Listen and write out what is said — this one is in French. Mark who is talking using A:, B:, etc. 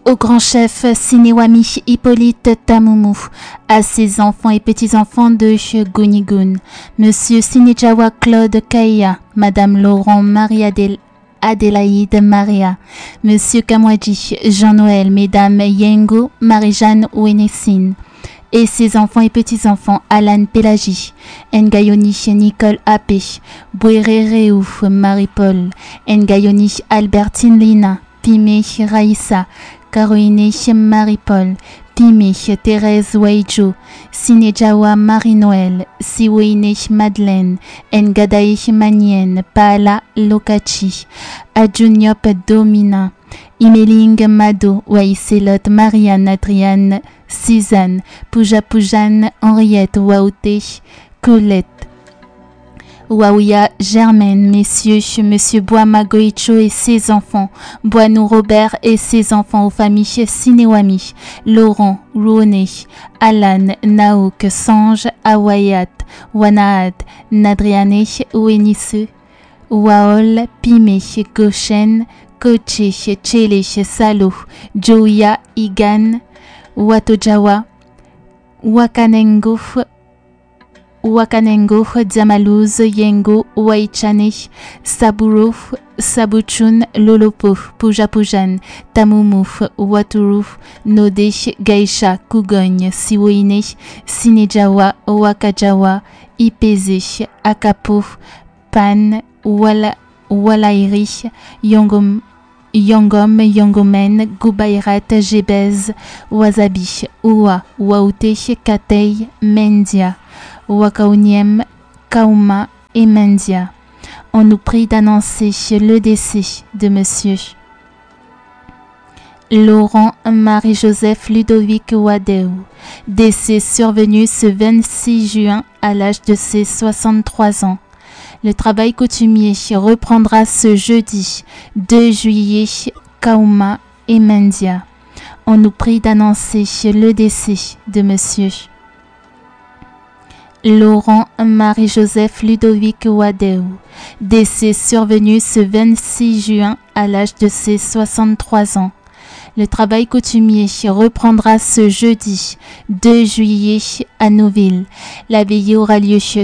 A: au grand chef Sinewami Hippolyte Tamoumou, à ses enfants et petits-enfants de Gunigun, Monsieur Sinejawa Claude Kaya, Madame Laurent Adélaïde Maria, Monsieur Kamwadji Jean-Noël, Mesdames Yengo Marie-Jeanne Ouenessine, et ses enfants et petits-enfants Alan Pélagie, Ngayoni Nicole Apé, Bouéré Marie-Paul, Ngayoni Albertine Lina, Pimé Raïssa, Caroline Marie-Paul, Pimé Thérèse Waijo, Sinejawa Marie-Noël, Siwene Madeleine, Ngadaï Manienne, Paala Lokachi, Adjuniop Domina, Imeling Mado, Waiselot Marianne Adriane, Suzanne, Pouja Henriette Waouté, Colette, Waouya Germaine, Monsieur Boama Goicho et ses enfants, Boinou Robert et ses enfants aux familles Sinewami, Laurent, Rouoné, Alan, Naouk, Sange, Awayat, Wanaad, Nadriane, Ouenisse, Waol, Pimé, Goshen, Koche, Tchele, Salo, Joya, Igan, Watojawa, Wakanengo, Diamalouz, Yengo, Waichane, Saburo, Sabuchun, Lolopo, Pujapujan, Tamumouf, Waturu, Node, Gaisha, Kugogne, Siwoine, Sinejawa, Wakajawa, Ipeze, Akapo, Pan, Walairi, Yongom, Yongomen, Gubairat, Jebez, Wasabi, Oua, Waoute, Katei, Mendia, Wakauniem, Kauma et Mendia. On nous prie d'annoncer le décès de Monsieur Laurent Marie-Joseph Ludovic Wadeu, décès survenu ce 26 juin à l'âge de ses 63 ans. Le travail coutumier reprendra ce jeudi 2 juillet, Kauma et Mendia. On nous prie d'annoncer le décès de Monsieur Laurent Marie-Joseph Ludovic Wadeu, décès survenu ce 26 juin à l'âge de ses 63 ans. Le travail coutumier reprendra ce jeudi 2 juillet à Nouville. La veillée aura lieu